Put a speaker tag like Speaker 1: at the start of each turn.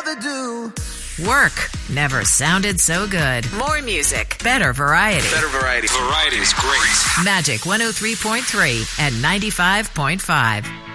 Speaker 1: rather do.
Speaker 2: Work never sounded so good. More music, better variety.
Speaker 3: Better variety. Variety is great.
Speaker 2: Magic 103.3 and 95.5.